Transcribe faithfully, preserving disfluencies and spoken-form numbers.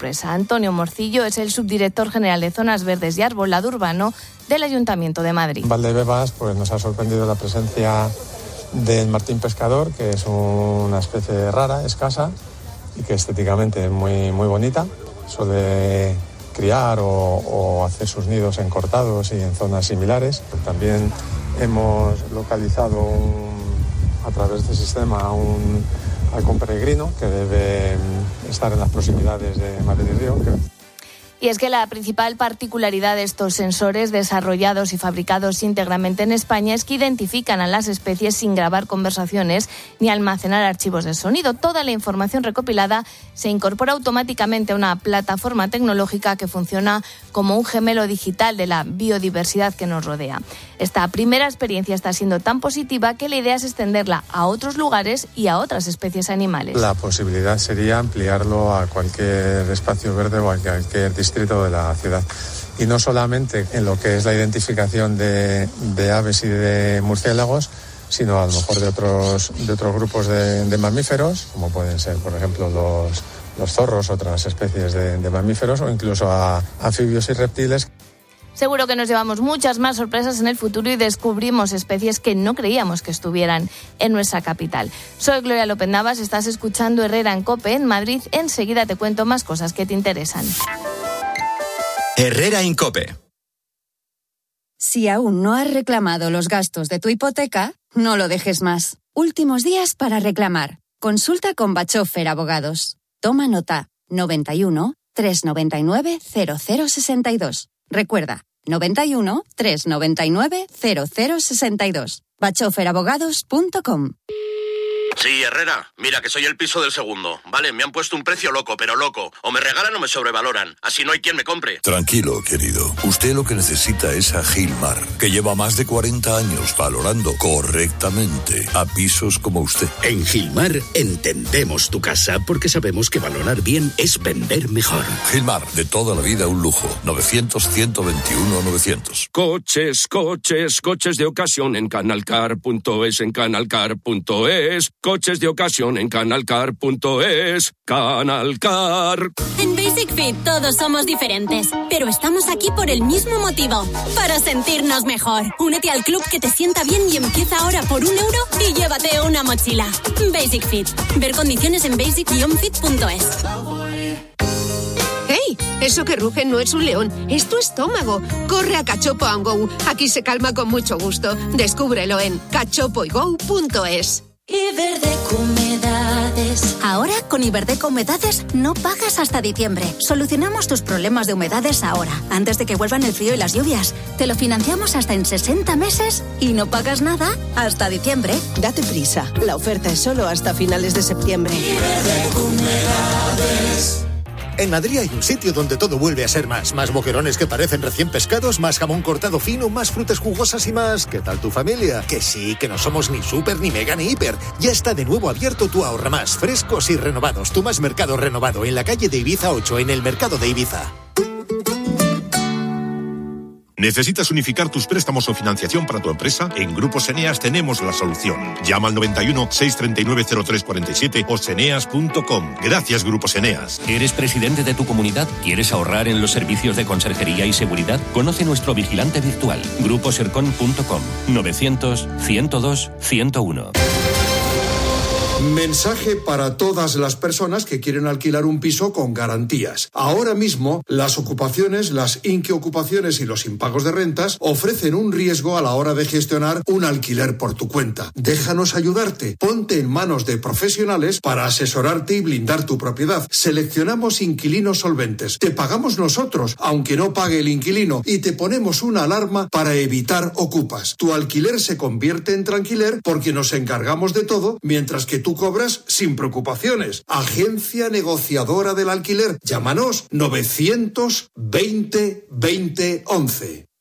sorpresa. Antonio Morcillo es el subdirector general de Zonas Verdes y Arbolado Urbano del Ayuntamiento de Madrid. Valdebebas, pues nos ha sorprendido la presencia del martín pescador, que es una especie rara, escasa, y que estéticamente es muy, muy bonita. Suele criar o, o hacer sus nidos en cortados y en zonas similares. También hemos localizado un, a través de este sistema un halcón peregrino que debe estar en las proximidades de Madrid y Río. Y es que la principal particularidad de estos sensores desarrollados y fabricados íntegramente en España es que identifican a las especies sin grabar conversaciones ni almacenar archivos de sonido. Toda la información recopilada se incorpora automáticamente a una plataforma tecnológica que funciona como un gemelo digital de la biodiversidad que nos rodea. Esta primera experiencia está siendo tan positiva que la idea es extenderla a otros lugares y a otras especies animales. La posibilidad sería ampliarlo a cualquier espacio verde o a cualquier distrito de la ciudad. Y no solamente en lo que es la identificación de, de aves y de murciélagos, sino a lo mejor de otros, de otros grupos de, de mamíferos, como pueden ser, por ejemplo, los, los zorros, otras especies de, de mamíferos, o incluso a anfibios y reptiles. Seguro que nos llevamos muchas más sorpresas en el futuro y descubrimos especies que no creíamos que estuvieran en nuestra capital. Soy Gloria López Navas, estás escuchando Herrera en COPE en Madrid. Enseguida te cuento más cosas que te interesan. Herrera en COPE. Si aún no has reclamado los gastos de tu hipoteca, no lo dejes más. Últimos días para reclamar. Consulta con Bachofer Abogados. Toma nota: noventa y uno, trescientos noventa y nueve, cero cero sesenta y dos. Recuerda, noventa y uno, trescientos noventa y nueve, cero cero sesenta y dos. bachofer abogados punto com. Sí, Herrera, mira que soy el piso del segundo. Vale, me han puesto un precio loco, pero loco. O me regalan o me sobrevaloran. Así no hay quien me compre. Tranquilo, querido. Usted lo que necesita es a Gilmar, que lleva más de cuarenta años valorando correctamente a pisos como usted. En Gilmar entendemos tu casa porque sabemos que valorar bien es vender mejor. Gilmar, de toda la vida un lujo. novecientos, ciento veintiuno, novecientos. Coches, coches, coches de ocasión en canalcar punto es, en canalcar punto es. Coches de ocasión en canalcar punto es. Canalcar. En Basic Fit todos somos diferentes, pero estamos aquí por el mismo motivo, para sentirnos mejor. Únete al club que te sienta bien y empieza ahora por un euro y llévate una mochila. Basic Fit. Ver condiciones en basic guion fit punto es. ¡Hey! Eso que ruge no es un león, es tu estómago. Corre a Cachopo and Go. Aquí se calma con mucho gusto. Descúbrelo en cachopo y go punto es. Iberdeco Humedades. Ahora, con Iberdeco Humedades, no pagas hasta diciembre. Solucionamos tus problemas de humedades ahora, antes de que vuelvan el frío y las lluvias. Te lo financiamos hasta en sesenta meses y no pagas nada hasta diciembre. Date prisa, la oferta es solo hasta finales de septiembre. Iberdeco Humedades. En Madrid hay un sitio donde todo vuelve a ser más. Más boquerones que parecen recién pescados, más jamón cortado fino, más frutas jugosas y más. ¿Qué tal tu familia? Que sí, que no somos ni súper, ni mega, ni hiper. Ya está de nuevo abierto tu Ahorra Más. Frescos y renovados. Tu Más Mercado renovado en la calle de Ibiza ocho, en el mercado de Ibiza. ¿Necesitas unificar tus préstamos o financiación para tu empresa? En Grupos Eneas tenemos la solución. Llama al noventa y uno, seiscientos treinta y nueve, cero tres cuarenta y siete o seneas punto com. Gracias, Grupos Eneas. ¿Eres presidente de tu comunidad? ¿Quieres ahorrar en los servicios de conserjería y seguridad? Conoce nuestro vigilante virtual. gruposercon punto com. novecientos, ciento dos, ciento uno. Mensaje para todas las personas que quieren alquilar un piso con garantías. Ahora mismo, las ocupaciones, las inquiocupaciones y los impagos de rentas ofrecen un riesgo a la hora de gestionar un alquiler por tu cuenta. Déjanos ayudarte. Ponte en manos de profesionales para asesorarte y blindar tu propiedad. Seleccionamos inquilinos solventes. Te pagamos nosotros, aunque no pague el inquilino, y te ponemos una alarma para evitar ocupas. Tu alquiler se convierte en tranquiler porque nos encargamos de todo, mientras que tú cobras sin preocupaciones. Agencia negociadora del alquiler. Llámanos novecientos veinte, veinte, once.